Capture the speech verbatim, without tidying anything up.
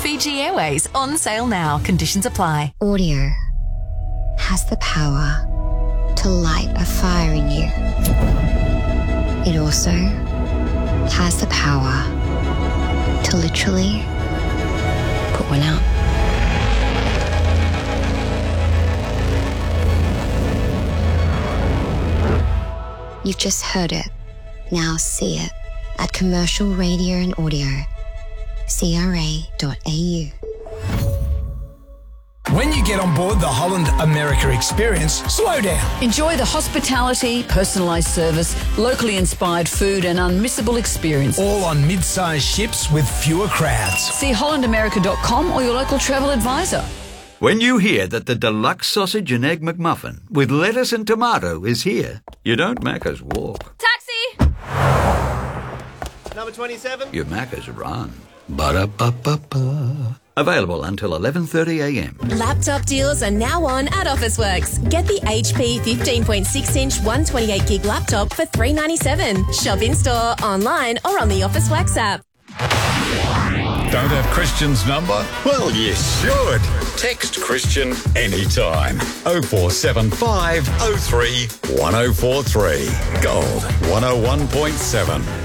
Fiji Airways, on sale now. Conditions apply. Audio has the power to light a fire in you. It also has the power to literally put one out. You've just heard it. Now see it at Commercial Radio and Audio. C R A dot A U. When you get on board the Holland America experience, slow down. Enjoy the hospitality, personalised service, locally inspired food and unmissable experience. All on mid-sized ships with fewer crowds. See holland america dot com or your local travel advisor. When you hear that the deluxe sausage and egg McMuffin with lettuce and tomato is here, you don't Macca's walk. Taxi! Number twenty-seven? You Macca's run. Ba-da-ba-ba-ba. Available until eleven thirty a m. Laptop deals are now on at Officeworks. Get the H P fifteen point six inch one twenty-eight gig laptop for three dollars ninety-seven. Shop in-store, online or on the Officeworks app. Don't have Christian's number? Well, you should. Text Christian anytime. oh four seven five oh three one oh four three. Gold one oh one point seven.